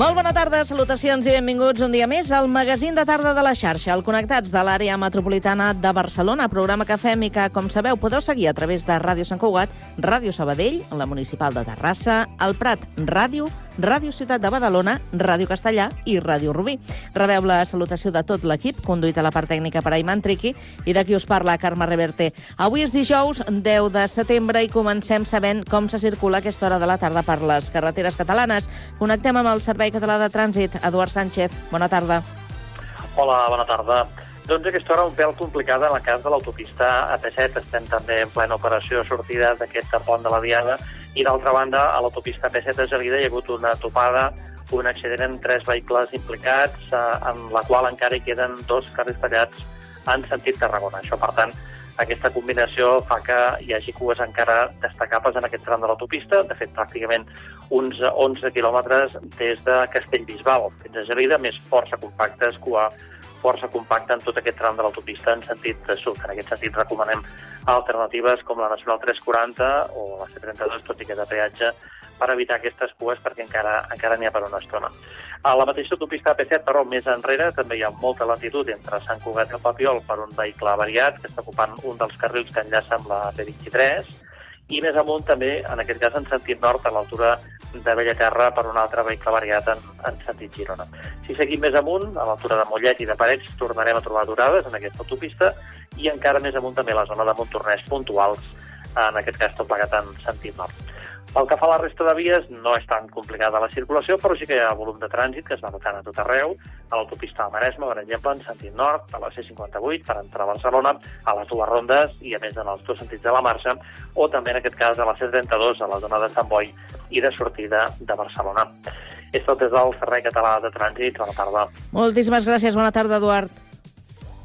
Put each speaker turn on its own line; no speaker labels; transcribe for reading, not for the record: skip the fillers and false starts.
Molt bona tarda, salutacions i benvinguts un dia més al magazín de tarda de la xarxa, el Connectats de l'àrea metropolitana de Barcelona, programa que fem i que, com sabeu, podeu seguir a través de Ràdio Sant Cugat, Ràdio Sabadell, la Municipal de Terrassa, el Prat Ràdio, Ràdio Ciutat de Badalona, Ràdio Castellà i Ràdio Rubí. Rebeu la salutació de tot l'equip, conduït a la part tècnica per Ayman Triqui, i de qui us parla, Carme Reverte. Avui és dijous, 10 de setembre, i comencem sabent com se circula a aquesta hora de la tarda per les carreteres catalanes. Connectem amb el Servei Català de Trànsit. Eduard Sánchez, bona tarda.
Hola, bona tarda. Doncs aquesta hora un pèl complicada en el cas de l'autopista AP7. Estem també en plena operació de sortida d'aquest pont de la Diada i, d'altra banda, a l'autopista AP7 de Gelida hi ha hagut una topada, un accident amb 3 vehicles implicats, en la qual encara hi queden 2 carrils tallats en sentit Tarragona. Això, per tant, aquesta combinació fa que hi hagi cues encara destacables en aquest tram de l'autopista. De fet, pràcticament uns 11 quilòmetres des de Castellbisbal fins a Gelida, més força compactes, cua força compacta en tot aquest tram de l'autopista en sentit sud. En aquest sentit recomanem alternatives com la Nacional 340 o la C32, tot i que de peatge, per evitar aquestes cues perquè encara n'hi ha per una estona. A la mateixa autopista AP7, però més enrere, també hi ha molta latitud entre Sant Cugat i el Papiol per un vehicle avariat que està ocupant un dels carrils que enllaça amb la P23, i més amunt també, en aquest cas en sentit nord, a l'altura de Bellaterra, per un altre vehicle avariat en sentit Girona. Si seguim més amunt, a l'altura de Mollet i de Parets, tornarem a trobar aturades en aquesta autopista, i encara més amunt també a la zona de Montornès puntuals, en aquest cas tot plegat en sentit nord. Pel que fa a la resta de vies, no és tan complicada la circulació, però sí que hi ha volum de trànsit que es va notant a tot arreu, a l'autopista de Maresme, per exemple, en sentit nord, a la C58, per entrar a Barcelona, a les dues rondes i, a més, en els dos sentits de la marxa, o també, en aquest cas, a la C32, a la zona de Sant Boi i de sortida de Barcelona. És tot des del Servei Català de Trànsit. Bona tarda.
Moltíssimes gràcies. Bona tarda, Eduard.